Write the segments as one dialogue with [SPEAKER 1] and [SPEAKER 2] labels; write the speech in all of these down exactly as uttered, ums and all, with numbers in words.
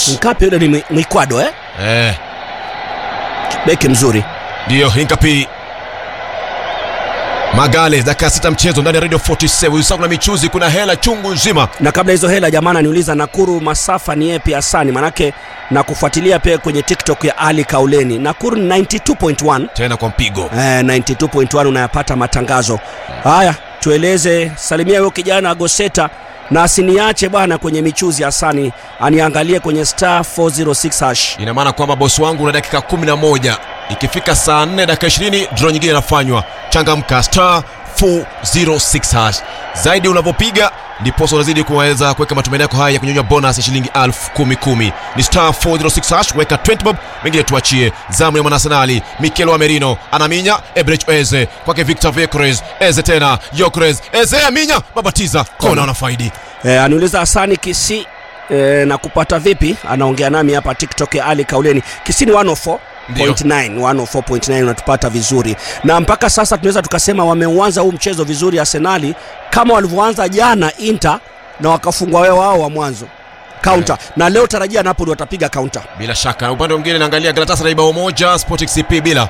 [SPEAKER 1] Hincapié yule ni Mwikwado eh?
[SPEAKER 2] Eh.
[SPEAKER 1] Beki mzuri.
[SPEAKER 2] Ndio Hincapié. Magale dakika sita mchezo ndani ya Radio arobaini na saba. Usisahau na michuzi, kuna hela chungu nzima.
[SPEAKER 1] Na kabla hizo hela jamani, niuliza Nakuru masafa ni yapi Hasani, manake na kufuatilia pia kwenye TikTok ya Ali Kauleni. Nakuru ninety two point one
[SPEAKER 2] tena kwa mpigo.
[SPEAKER 1] Eh, ninety two point one unayapata matangazo. Haya, tueleze, salimia huyo kijana Goseta na asiniache bwana kwenye michuzi Hasani, aniangalie kwenye star four oh six hash.
[SPEAKER 2] Ina maana kwamba boss wangu una dakika kumi na moja. Ikifika saa nne dakika ishirini draw nyingine inafanywa. Changamka star four oh six hash. Zaidi unapopiga ndipo unazidi kuweza kuweka matumaini yako haya ya kunyonywa bonus ya shilingi elfu kumi kumi. Ni star four oh six hash, weka twenty bob, mengine tuachie. Zamu ya Mwanasenali, Mikel wa Merino, anaminya Ebrech Eze, kwake Victor Vekres, Eze tena, Yokres, Eze aminya, babatiza, kona unafaidi.
[SPEAKER 1] Eh, aniuliza Hasani Kisi eh, na kupata vipi? Anaongea nami hapa TikTok ya Ali Kauleni. Kisi ni one oh four point nine, one oh four point nine unatupata vizuri. Na mpaka sasa tunaweza tukasema wameuanza huu mchezo vizuri Arsenali kama walivyoanza jana Inter na wakafungwa wao wao wa mwanzo. Counter. Yeah. Na leo tarajia Napoli watapiga counter.
[SPEAKER 2] Bila shaka. Upande mwingine naangalia Galatasaray bao moja, Sporting C P bila.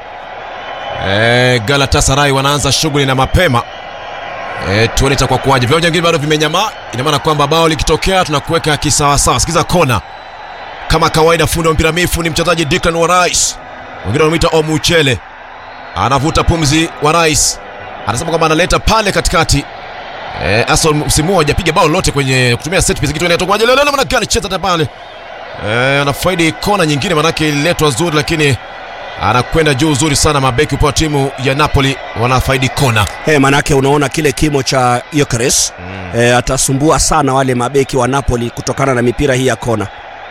[SPEAKER 2] Eh, Galatasaray wanaanza shughuli na mapema. Eh, tuone itakuwa kwaje. Viwanja vingine bado vimenyama. Ina maana kwamba bao likitokea tunakuweka kisawa sawa. Sikiza kona. Kama kawaida fundi wa mpira mifu ni mchezaji Declan wa Rice. Wengine wanamuita Omuchele. Anavuta pumzi wa Rice. Anasema kwamba analeta pale katikati. Eh, Asol msimu hajapiga bao lote kwenye kutumia set piece, kitu inatoka leo leo maana gani cheza pale. Eh, anafaidi kona nyingine manake ililetwa nzuri, lakini anakwenda juu nzuri sana. Mabeki kwa timu ya Napoli wanafaidi kona.
[SPEAKER 1] Eh, manake unaona kile kimo cha Gyökeres mm. eh, atasumbua sana wale mabeki wa Napoli kutokana na mipira hii ya kona.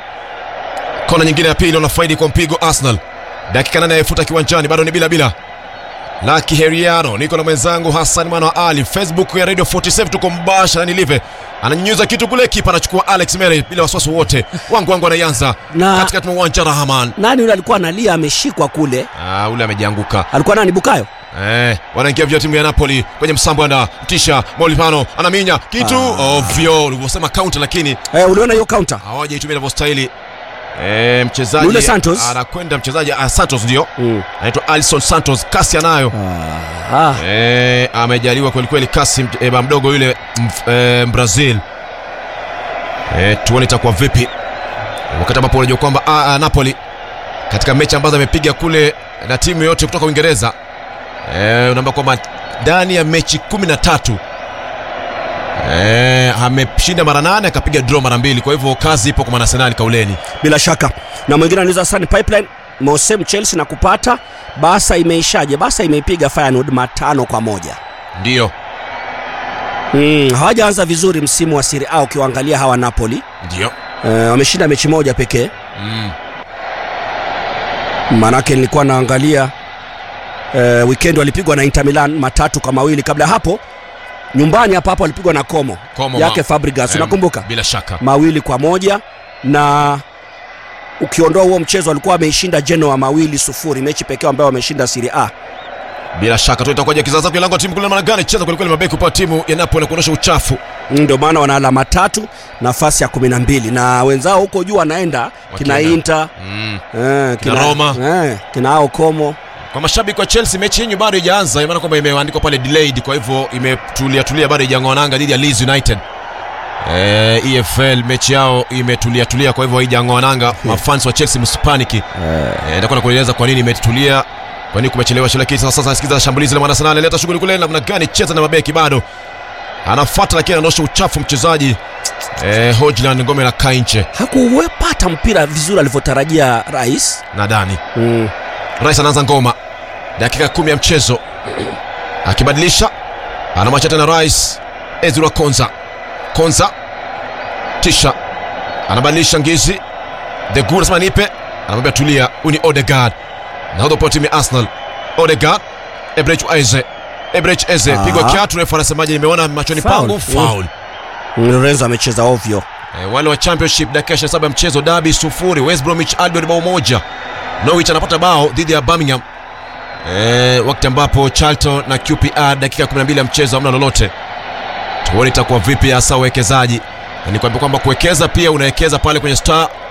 [SPEAKER 2] Kona nyingine ya pili wanafaidi kwa mpigo Arsenal. Dakika nane yafuta kiwanjani, bado ni bila bila. Lucky Heriano, niko na mwenzangu Hassan Mwana Ali. Facebook ya Radio arobaini na saba tuko mbashara nilive. Ananyunyuza kitu kule, kipa anachukua Alex Mere bila wasiwasi wote. Wangu wangu anaanza katika uwanja Rahman.
[SPEAKER 1] Nani yule alikuwa analia ameshikwa kule?
[SPEAKER 2] Ah, ule amejianguka.
[SPEAKER 1] Alikuwa nani, Bukayo?
[SPEAKER 2] Eh, wanaingia vya timu ya Napoli kwenye msambo anda. Tisha Molipano anaminya kitu ah. Ovyo, ulivyosema counter, lakini
[SPEAKER 1] eh, uliona hiyo counter?
[SPEAKER 2] Hawajaitumia inavyostahili. Eh, mchezaji anakwenda mchezaji ah, Santos ndio. Mm. Anaitwa Alisson Santos, kasi anayo. Ah. Ah. Eh, amejaliwa kweli kweli kasi eh, mdogo yule eh, Brazil. Eh, tuone itakuwa vipi. Wakati ambapo unajua kwamba ah, ah, Napoli katika mechi ambazo amepiga kule na timu yote kutoka Uingereza, eh, unaomba kwamba ndani ya mechi kumi na tatu Eh, ameshinda mara nane akapiga draw mara mbili. Kwa hivyo kazi ipo kwa Arsenal Kauleni.
[SPEAKER 1] Bila shaka. Na mwingine anaweza sana pipeline Mosem Chelsea na kupata Barca imeishaje? Barca imeipiga Feyenoord matano kwa moja.
[SPEAKER 2] Ndio.
[SPEAKER 1] Mm, hawajaanza vizuri msimu wa Serie A ukiangalia hawa Napoli.
[SPEAKER 2] Ndio.
[SPEAKER 1] Eh, wameshinda mechi moja pekee.
[SPEAKER 2] Mm.
[SPEAKER 1] Manake nilikuwa naangalia eh, weekend walipigwa na Inter Milan matatu kwa mawili. Kabla hapo nyumbani hapa hapo walipigwa na Como, Como yake ma... Fabregas, unakumbuka?
[SPEAKER 2] Bila shaka.
[SPEAKER 1] Mawili kwa moja, na ukiondoa huo mchezo walikuwa wameishinda Genoa mawili sufuri, mechi pekee ambayo wameshinda Serie A.
[SPEAKER 2] Bila shaka tu itakuwa kizaza kwa lango timu kule maana gani cheza kwa kweli mabeki kwa timu ya Napoli kuonesha uchafu.
[SPEAKER 1] Ndio maana wana alama tatu, nafasi ya kumi na mbili, na wenzao huko juu wanaenda kina Inter,
[SPEAKER 2] mm.
[SPEAKER 1] eh,
[SPEAKER 2] kina, kina Roma,
[SPEAKER 1] eh, kina hao Como.
[SPEAKER 2] Kwa mashabiki wa Chelsea mechi hii bado haijaanza, maana kwamba imeandikwa pale delayed, kwa hivyo imetulia tulia bado haijangoananga dhidi ya Leeds United. Eh, E F L mechi yao imetulia tulia, kwa hivyo haijangoananga. Yeah. Mafans wa Chelsea msipaniki. Eh, nitakuwa nakueleza kwa nini imetulia, kwa nini kumechelewa shule kisa. Sasa sasa sikiza shambulizi la Arsenal, leta shughuli kule namna gani, cheza na mabeki bado. Anafuata lakini anaosha uchafu mchezaji eh, Hojland ngome na Kainche.
[SPEAKER 1] Hakuwepata mpira vizuri alivyotarajia Rais.
[SPEAKER 2] Nadhani.
[SPEAKER 1] Mm.
[SPEAKER 2] Rais anaanza ngoma. Dakika kumi ya mchezo. Akibadilisha anamwacha tena Rais. Ezra Konza. Konza. Tisha. Anabadilisha Ngizi. The Good Manipe. Anamwambia tulia, uni Odegaard. Na hapo timu ya Arsenal. Odegaard. Ebrech Eze. Ebrech Eze. Pigwa kiatu, refa anasemaje, nimeona machoni pangu foul.
[SPEAKER 1] Lorenzo amecheza ovyo.
[SPEAKER 2] E, wale wa Championship dakika ishirini na saba ya mchezo, Derby sufuri, West Bromwich Albion bao moja. Norwich anapata bao dhidi ya Birmingham. Eh, wakati ambapo Charlton na Q P R dakika kumi na mbili ya mchezo hamna lolote. Tuone itakuwa vipi hasa uwekezaji. Na nikwambia kwamba kuwekeza pia unawekeza pale kwenye star